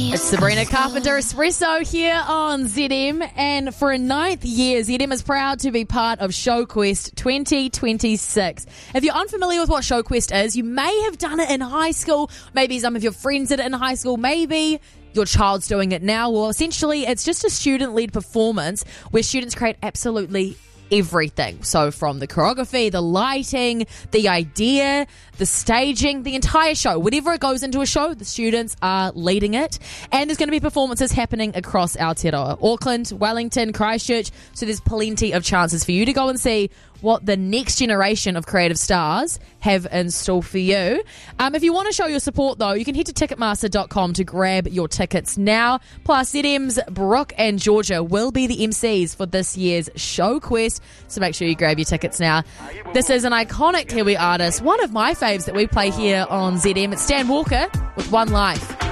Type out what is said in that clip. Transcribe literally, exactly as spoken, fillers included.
It's Sabrina Carpenter Espresso here on Z M, and for a ninth year, Z M is proud to be part of ShowQuest twenty twenty-six. If you're unfamiliar with what ShowQuest is, you may have done it in high school, maybe some of your friends did it in high school, maybe your child's doing it now. Well, essentially, it's just a student-led performance where students create absolutely everything. So from the choreography, the lighting, the idea, the staging, the entire show, whatever it goes into a show, the students are leading it. And there's going to be performances happening across Aotearoa, Auckland, Wellington, Christchurch. So there's plenty of chances for you to go and see what the next generation of creative stars have in store for you. Um, if you want to show your support, though, you can head to ticketmaster dot com to grab your tickets now. Plus, Z M's Brooke and Georgia will be the M Cs for this year's ShowQuest, so make sure you grab your tickets now. This is an iconic Kiwi artist, one of my faves that we play here on Z M. It's Stan Walker with One Life.